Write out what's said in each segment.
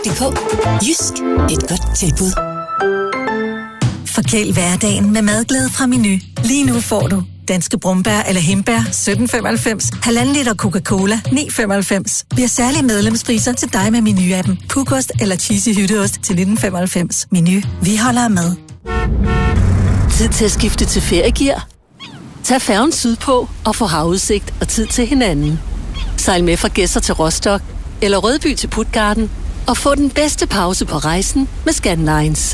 Jysk. Et godt tilbud. Forkæl hverdagen med madglæde fra Meny. Lige nu får du danske brumbær eller hindbær 17,95, 1,5 liter Coca-Cola 9,95. Bliver særlige medlemspriser til dig med Meny-appen. Pukost eller cheesy hytteost til 19,95. Meny. Vi holder med. Tid til at skifte til feriegear? Tag færgen sydpå og få havudsigt og tid til hinanden. Sejl med fra Gedser til Rostock eller Rødby til Puttgarden og få den bedste pause på rejsen med Scandlines.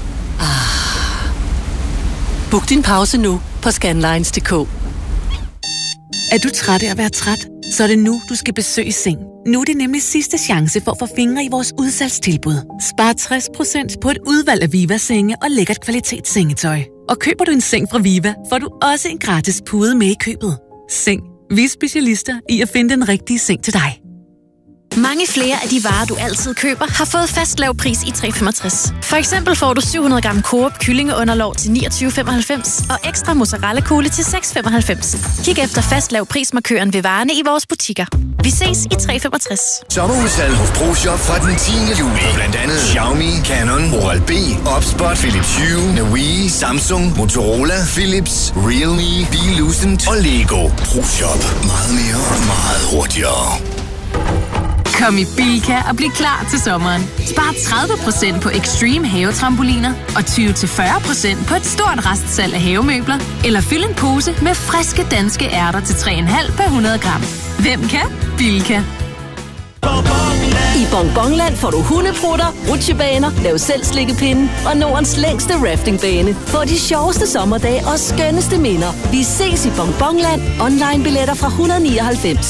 Book din pause nu på scandlines.dk. Er du træt af at være træt? Så er det nu, du skal besøge Seng. Nu er det nemlig sidste chance for at få fingre i vores udsalgstilbud. Spar 60% på et udvalg af Viva-senge og lækkert kvalitetssengetøj. Og køber du en seng fra Viva, får du også en gratis pude med i købet. Seng. Vi er specialister i at finde den rigtige seng til dig. Mange flere af de varer, du altid køber, har fået fast lav pris i 365. For eksempel får du 700 gram Coop kyllingeunderlov til 29,95 og ekstra mozzarella-kugle til 6,95. Kig efter fast lav prismarkøren ved varerne i vores butikker. Vi ses i 365. Sommerudsalg hos ProShop fra den 10. juli. Blandt andet Xiaomi, Canon, Oral-B, Opspot, Philips Hue, Navii, Samsung, Motorola, Philips, Realme, Belucent og Lego. ProShop. Meget mere, meget hurtigere. Kom i Bilka og bliv klar til sommeren. Spar 30% på Extreme havetrampoliner og 20-40% på et stort restsalg af havemøbler. Eller fyld en pose med friske danske ærter til 3,5 per 100 gram. Hvem kan? Bilka. I Bonbonland får du hundeprutter, rutsjebaner, lav selv slikkepinde og Nordens længste raftingbane. Få de sjoveste sommerdage og skønneste minder. Vi ses i Bonbonland. Online billetter fra 199.